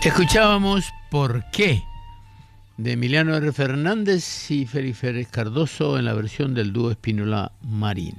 Escuchábamos ¿Por qué? De Emiliano R. Fernández y Félix Férez Cardoso en la versión del dúo Spínola Marín.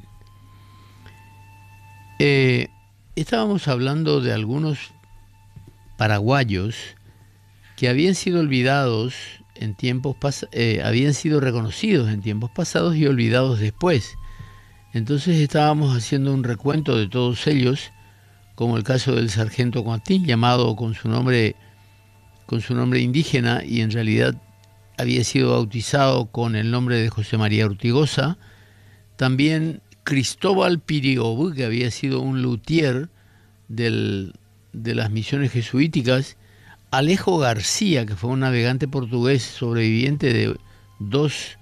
Estábamos hablando de algunos paraguayos que habían sido olvidados en tiempos habían sido reconocidos en tiempos pasados y olvidados después. Entonces estábamos haciendo un recuento de todos ellos, como el caso del sargento Coatín, llamado con su nombre indígena y en realidad había sido bautizado con el nombre de José María Ortigosa. También Cristóbal Pirigobú, que había sido un luthier de las misiones jesuíticas. Alejo García, que fue un navegante portugués sobreviviente de dos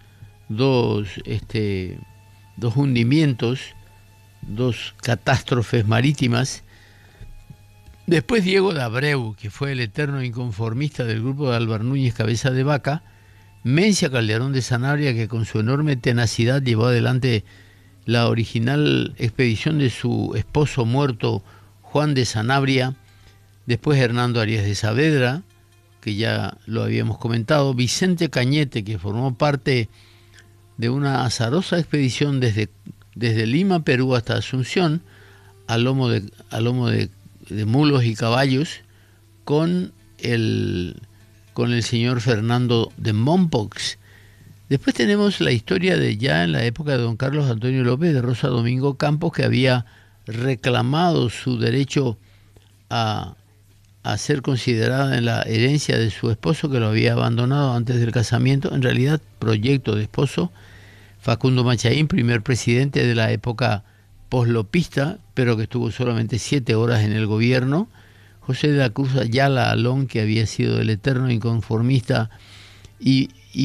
hundimientos, dos catástrofes marítimas. Después Diego de Abreu, que fue el eterno inconformista del grupo de Álvar Núñez Cabeza de Vaca. Mencia Calderón de Sanabria, que con su enorme tenacidad llevó adelante la original expedición de su esposo muerto Juan de Sanabria. Después Hernando Arias de Saavedra, que ya lo habíamos comentado. Vicente Cañete, que formó parte de una azarosa expedición desde Lima, Perú, hasta Asunción, al lomo de mulos y caballos, con el señor Fernando de Mompox. Después tenemos la historia de ya en la época de don Carlos Antonio López de Rosa Domingo Campos, que había reclamado su derecho a ser considerada en la herencia de su esposo, que lo había abandonado antes del casamiento, en realidad proyecto de esposo. Facundo Machaín, primer presidente de la época poslopista, pero que estuvo solamente 7 horas en el gobierno. José de la Cruz Ayala Alón, que había sido el eterno inconformista y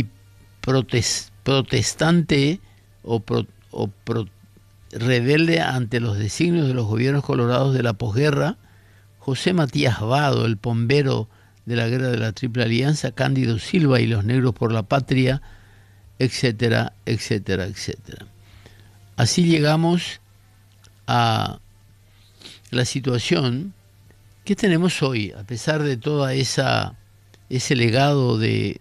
protestante rebelde ante los designios de los gobiernos colorados de la posguerra. José Matías Vado, el bombero de la guerra de la Triple Alianza. Cándido Silva y los Negros por la Patria, etcétera, etcétera, etcétera. Así llegamos a la situación que tenemos hoy, a pesar de toda ese legado de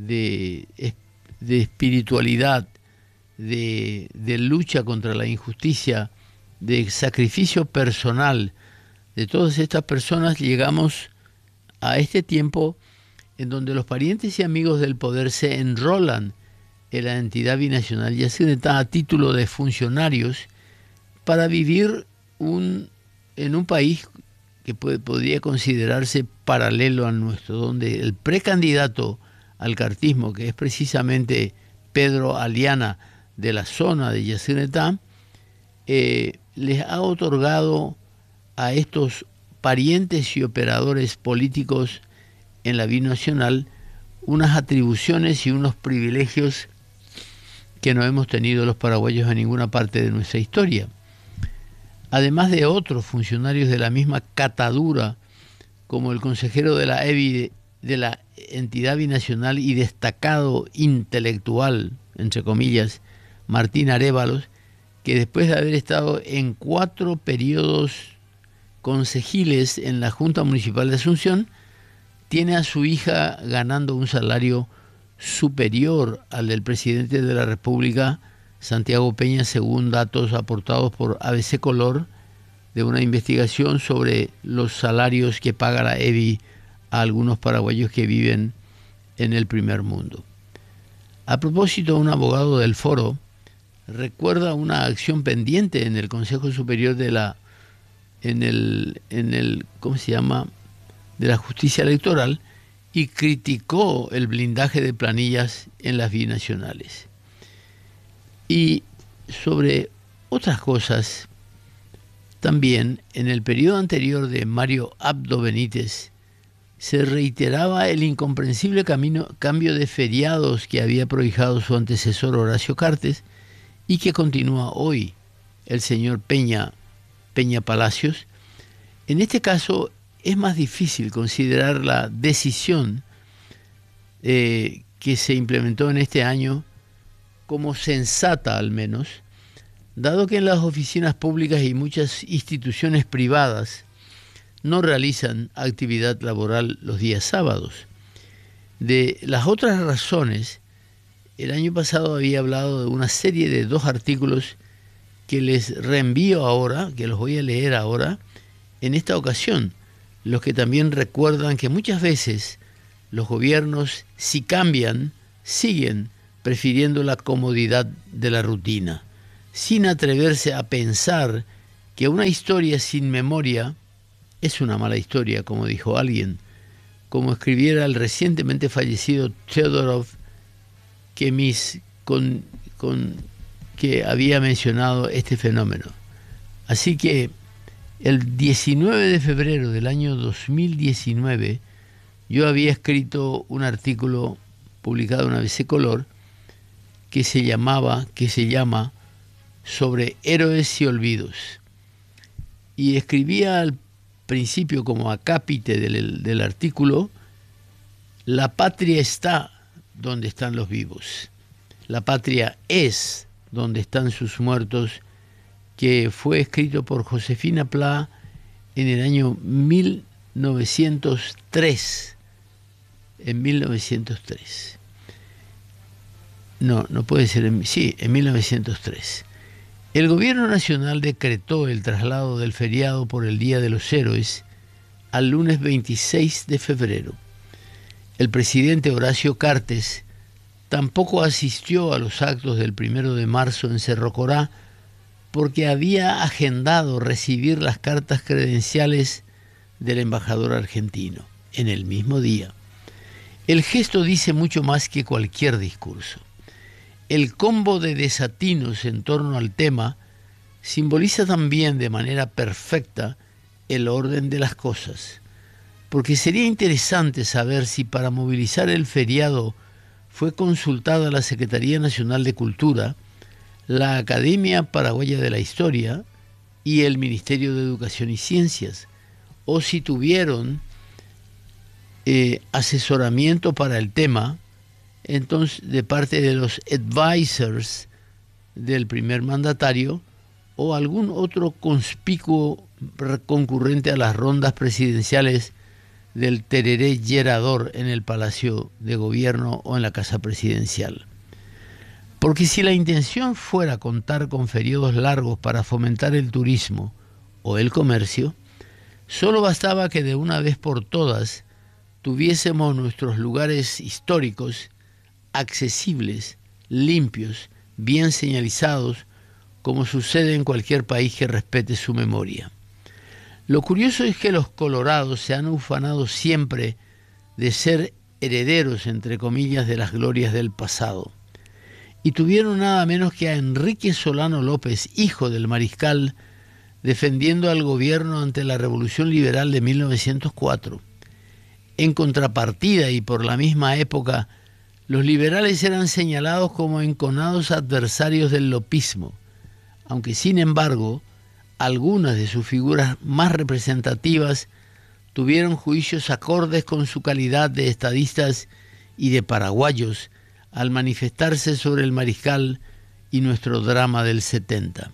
espiritualidad, de lucha contra la injusticia, de sacrificio personal de todas estas personas. Llegamos a este tiempo en donde los parientes y amigos del poder se enrolan en la entidad binacional, ya sea a título de funcionarios, para vivir en un país que podría considerarse paralelo al nuestro, donde el precandidato al cartismo, que es precisamente Pedro Aliana de la zona de Yacyretá, les ha otorgado a estos parientes y operadores políticos en la binacional unas atribuciones y unos privilegios que no hemos tenido los paraguayos en ninguna parte de nuestra historia. Además de otros funcionarios de la misma catadura, como el consejero de la EBI de la entidad binacional y destacado intelectual, entre comillas, Martín Arévalos, que después de haber estado en 4 periodos concejiles en la Junta Municipal de Asunción, tiene a su hija ganando un salario superior al del presidente de la República, Santiago Peña, según datos aportados por ABC Color de una investigación sobre los salarios que paga la EBI a algunos paraguayos que viven en el primer mundo. A propósito, un abogado del foro recuerda una acción pendiente en el Consejo Superior de la de la Justicia Electoral, y criticó el blindaje de planillas en las binacionales. Y sobre otras cosas, también en el periodo anterior de Mario Abdo Benítez se reiteraba el incomprensible cambio de feriados que había prohijado su antecesor Horacio Cartes y que continúa hoy el señor Peña Palacios. En este caso es más difícil considerar la decisión que se implementó en este año como sensata, al menos, dado que en las oficinas públicas y muchas instituciones privadas no realizan actividad laboral los días sábados. De las otras razones, el año pasado había hablado de una serie de 2 artículos que les reenvío ahora, que los voy a leer ahora, en esta ocasión, los que también recuerdan que muchas veces los gobiernos, si cambian, siguen prefiriendo la comodidad de la rutina, sin atreverse a pensar que una historia sin memoria es una mala historia, como dijo alguien, como escribiera el recientemente fallecido Theodorov, que había mencionado este fenómeno. Así que el 19 de febrero del año 2019, yo había escrito un artículo publicado en ABC Color que se llama sobre héroes y olvidos. Y escribía al principio, como acápite del artículo, la patria está donde están los vivos. La patria es donde están sus muertos, que fue escrito por Josefina Pla en el año 1903. En 1903. No puede ser. En 1903. El gobierno nacional decretó el traslado del feriado por el Día de los Héroes al lunes 26 de febrero. El presidente Horacio Cartes tampoco asistió a los actos del 1 de marzo en Cerro Corá porque había agendado recibir las cartas credenciales del embajador argentino en el mismo día. El gesto dice mucho más que cualquier discurso. El combo de desatinos en torno al tema simboliza también de manera perfecta el orden de las cosas, porque sería interesante saber si para movilizar el feriado fue consultada la Secretaría Nacional de Cultura, la Academia Paraguaya de la Historia y el Ministerio de Educación y Ciencias, o si tuvieron asesoramiento para el tema, entonces de parte de los advisors del primer mandatario o algún otro conspicuo concurrente a las rondas presidenciales del tereré llerador en el Palacio de Gobierno o en la Casa Presidencial. Porque si la intención fuera contar con periodos largos para fomentar el turismo o el comercio, solo bastaba que de una vez por todas tuviésemos nuestros lugares históricos accesibles, limpios, bien señalizados, como sucede en cualquier país que respete su memoria. Lo curioso es que los colorados se han ufanado siempre de ser herederos, entre comillas, de las glorias del pasado, y tuvieron nada menos que a Enrique Solano López, hijo del mariscal, defendiendo al gobierno ante la Revolución Liberal de 1904. En contrapartida, y por la misma época, los liberales eran señalados como enconados adversarios del lopismo, aunque sin embargo, algunas de sus figuras más representativas tuvieron juicios acordes con su calidad de estadistas y de paraguayos al manifestarse sobre el mariscal y nuestro drama del 70.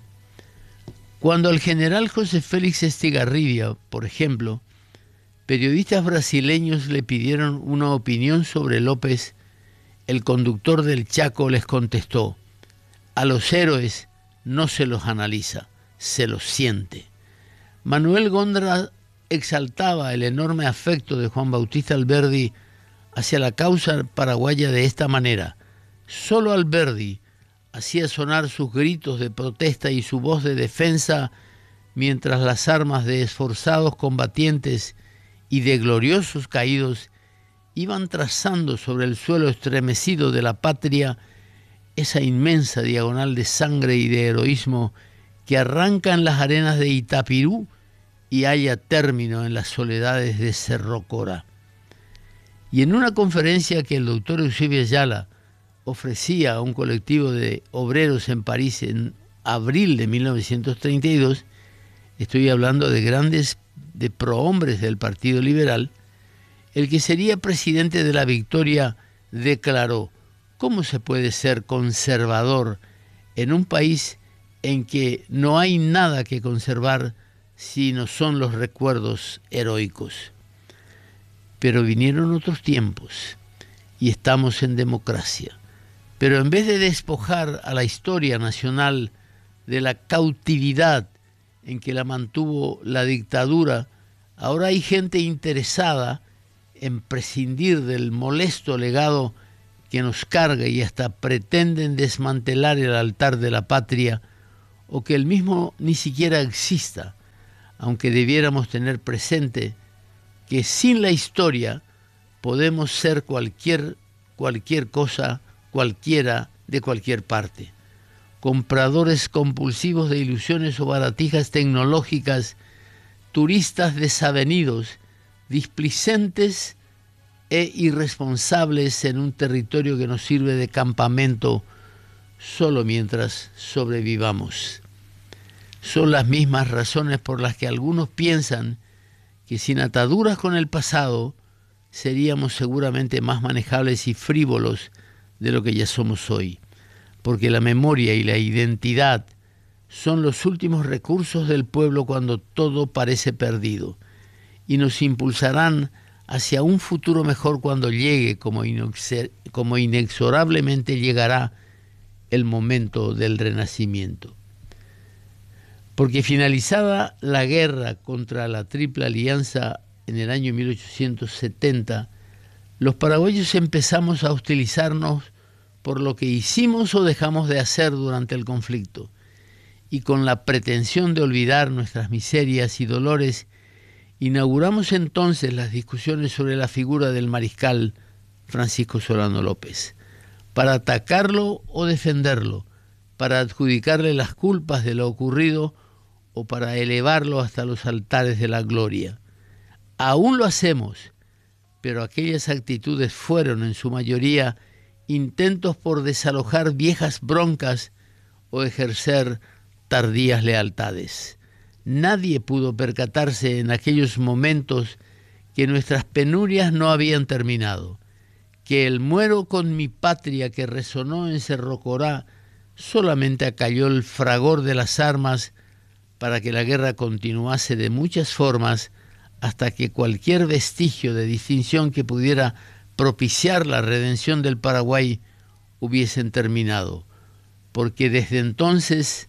Cuando al general José Félix Estigarribia, por ejemplo, periodistas brasileños le pidieron una opinión sobre López, el conductor del Chaco les contestó: a los héroes no se los analiza, se los siente. Manuel Gondra exaltaba el enorme afecto de Juan Bautista Alberdi hacia la causa paraguaya de esta manera: solo Alberdi hacía sonar sus gritos de protesta y su voz de defensa, mientras las armas de esforzados combatientes y de gloriosos caídos iban trazando sobre el suelo estremecido de la patria esa inmensa diagonal de sangre y de heroísmo que arranca en las arenas de Itapirú y halla término en las soledades de Cerro Corá. Y en una conferencia que el doctor Eusebio Ayala ofrecía a un colectivo de obreros en París en abril de 1932, estoy hablando de prohombres del Partido Liberal, el que sería presidente de la Victoria declaró: ¿cómo se puede ser conservador en un país en que no hay nada que conservar si no son los recuerdos heroicos. Pero vinieron otros tiempos y estamos en democracia. Pero en vez de despojar a la historia nacional de la cautividad en que la mantuvo la dictadura, ahora hay gente interesada en prescindir del molesto legado que nos carga y hasta pretenden desmantelar el altar de la patria, o que el mismo ni siquiera exista, aunque debiéramos tener presente que sin la historia podemos ser cualquier cosa, cualquiera, de cualquier parte. Compradores compulsivos de ilusiones o baratijas tecnológicas, turistas desavenidos, displicentes e irresponsables en un territorio que nos sirve de campamento solo mientras sobrevivamos. Son las mismas razones por las que algunos piensan que sin ataduras con el pasado seríamos seguramente más manejables y frívolos de lo que ya somos hoy, porque la memoria y la identidad son los últimos recursos del pueblo cuando todo parece perdido, y nos impulsarán hacia un futuro mejor cuando llegue, como inexorablemente llegará el momento del renacimiento. Porque finalizada la guerra contra la Triple Alianza en el año 1870, los paraguayos empezamos a hostilizarnos por lo que hicimos o dejamos de hacer durante el conflicto, y con la pretensión de olvidar nuestras miserias y dolores, inauguramos entonces las discusiones sobre la figura del mariscal Francisco Solano López, para atacarlo o defenderlo, para adjudicarle las culpas de lo ocurrido o para elevarlo hasta los altares de la gloria. Aún lo hacemos, pero aquellas actitudes fueron en su mayoría intentos por desalojar viejas broncas o ejercer tardías lealtades. Nadie pudo percatarse en aquellos momentos que nuestras penurias no habían terminado, que el muero con mi patria que resonó en Cerro Corá solamente acalló el fragor de las armas para que la guerra continuase de muchas formas hasta que cualquier vestigio de distinción que pudiera propiciar la redención del Paraguay hubiesen terminado, porque desde entonces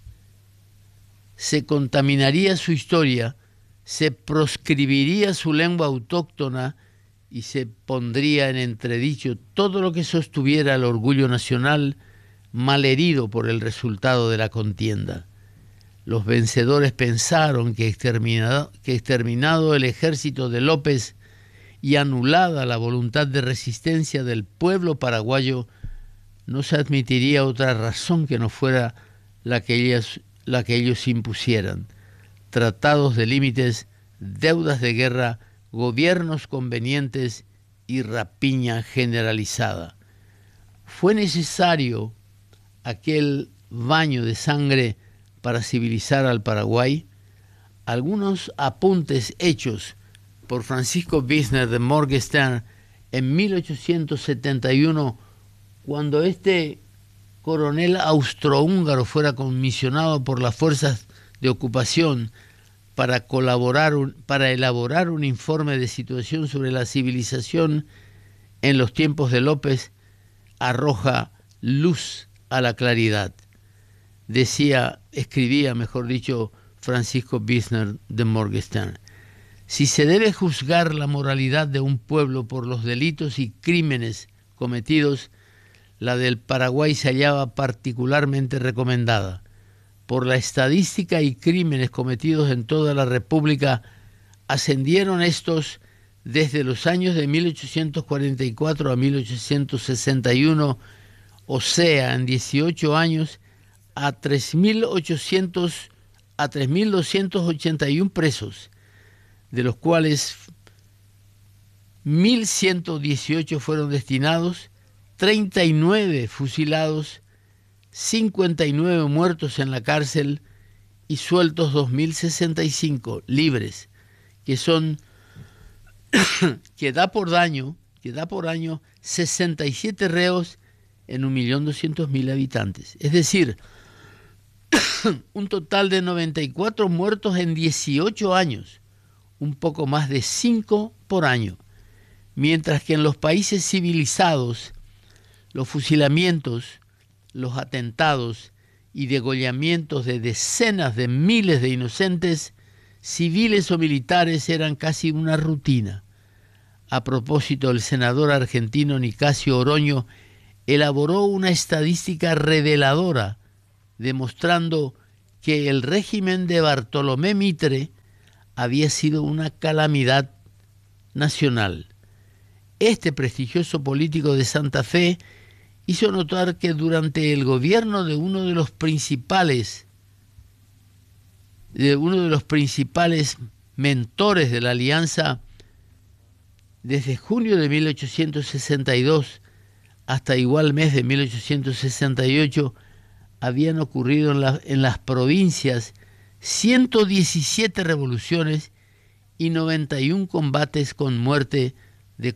se contaminaría su historia, se proscribiría su lengua autóctona y se pondría en entredicho todo lo que sostuviera el orgullo nacional, malherido por el resultado de la contienda. Los vencedores pensaron que exterminado el ejército de López y anulada la voluntad de resistencia del pueblo paraguayo, no se admitiría otra razón que no fuera la que ellos impusieran: tratados de límites, deudas de guerra, gobiernos convenientes y rapiña generalizada. Fue necesario aquel baño de sangre para civilizar al Paraguay. Algunos apuntes hechos por Francisco Birchner de Morgenstern en 1871, cuando este coronel austrohúngaro fuera comisionado por las fuerzas de ocupación para elaborar un informe de situación sobre la civilización en los tiempos de López, arroja luz a la claridad. Escribía Francisco Birchner de Morgenstern: si se debe juzgar la moralidad de un pueblo por los delitos y crímenes cometidos, la del Paraguay se hallaba particularmente recomendada. Por la estadística y crímenes cometidos en toda la República, ascendieron estos desde los años de 1844 a 1861, o sea, en 18 años, a 3.281 presos, de los cuales 1.118 fueron destinados, 39 fusilados, 59 muertos en la cárcel y sueltos 2.065 libres, que da por año 67 reos en 1.200.000 habitantes. Es decir, un total de 94 muertos en 18 años, un poco más de 5 por año, mientras que en los países civilizados los fusilamientos, los atentados y degollamientos de decenas de miles de inocentes, civiles o militares, eran casi una rutina. A propósito, el senador argentino Nicasio Oroño elaboró una estadística reveladora, demostrando que el régimen de Bartolomé Mitre había sido una calamidad nacional. Este prestigioso político de Santa Fe hizo notar que durante el gobierno de uno de los principales mentores de la Alianza, desde junio de 1862 hasta igual mes de 1868, habían ocurrido en las provincias 117 revoluciones y 91 combates con muerte de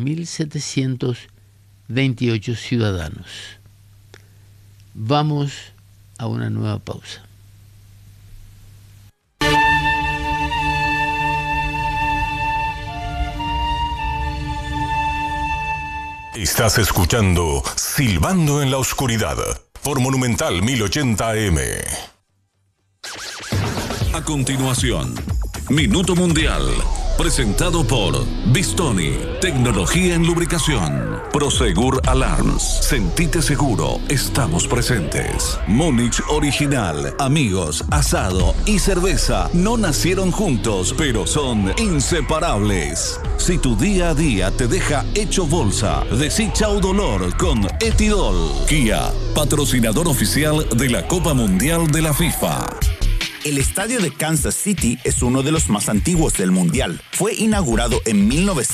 4.728 ciudadanos. Vamos a una nueva pausa. Estás escuchando Silbando en la Oscuridad por Monumental 1080 AM. A continuación, Minuto Mundial, presentado por Bistoni, tecnología en lubricación. Prosegur Alarms, sentite seguro, estamos presentes. Múnich Original, amigos, asado y cerveza no nacieron juntos, pero son inseparables. Si tu día a día te deja hecho bolsa, decí chau dolor con Etidol. Kia, patrocinador oficial de la Copa Mundial de la FIFA. El estadio de Kansas City es uno de los más antiguos del mundial. Fue inaugurado en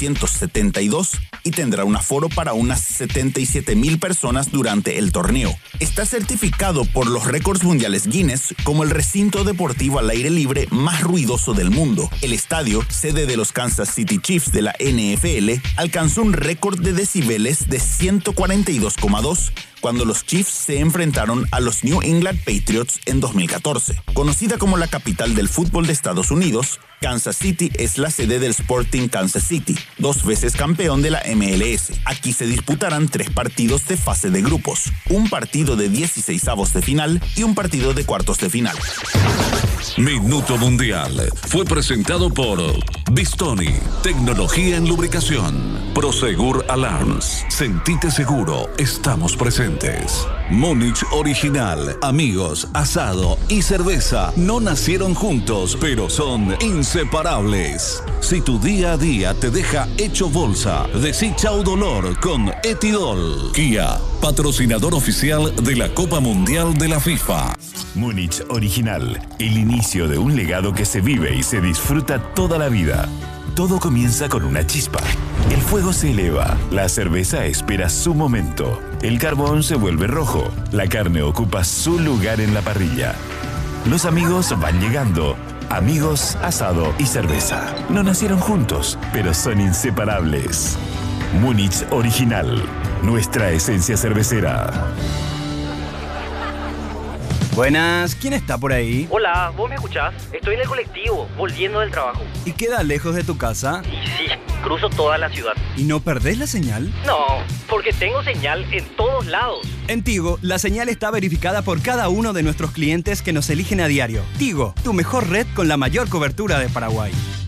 1972 y tendrá un aforo para unas 77,000 personas durante el torneo. Está certificado por los récords mundiales Guinness como el recinto deportivo al aire libre más ruidoso del mundo. El estadio, sede de los Kansas City Chiefs de la NFL, alcanzó un récord de decibeles de 142,2 cuando los Chiefs se enfrentaron a los New England Patriots en 2014. Conocida como la capital del fútbol de Estados Unidos, Kansas City es la sede del Sporting Kansas City, 2 veces campeón de la MLS. Aquí se disputarán 3 partidos de fase de grupos, un partido de 16avos de final y un partido de cuartos de final. Minuto Mundial fue presentado por Bistoni, tecnología en lubricación. Prosegur Alarms, sentite seguro, estamos presentes. Múnich Original, amigos, asado y cerveza no nacieron juntos, pero son inseparables. Si tu día a día te deja hecho bolsa, decí chau dolor con Etidol. Kia, patrocinador oficial de la Copa Mundial de la FIFA. Múnich Original, el inicio de un legado que se vive y se disfruta toda la vida. Todo comienza con una chispa. El fuego se eleva, la cerveza espera su momento, el carbón se vuelve rojo, la carne ocupa su lugar en la parrilla. Los amigos van llegando. Amigos, asado y cerveza. No nacieron juntos, pero son inseparables. Múnich Original, nuestra esencia cervecera. Buenas, ¿quién está por ahí? Hola, ¿vos me escuchás? Estoy en el colectivo, volviendo del trabajo. ¿Y queda lejos de tu casa? Y sí, cruzo toda la ciudad. ¿Y no perdés la señal? No, porque tengo señal en todos lados. En Tigo, la señal está verificada por cada uno de nuestros clientes que nos eligen a diario. Tigo, tu mejor red con la mayor cobertura de Paraguay.